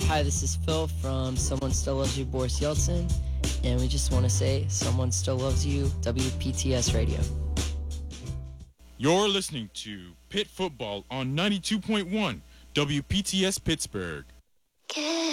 Hi, this is Phil from Someone Still Loves You, Boris Yeltsin, and we just want to say Someone Still Loves You, WPTS Radio. You're listening to Pitt Football on 92.1 WPTS Pittsburgh.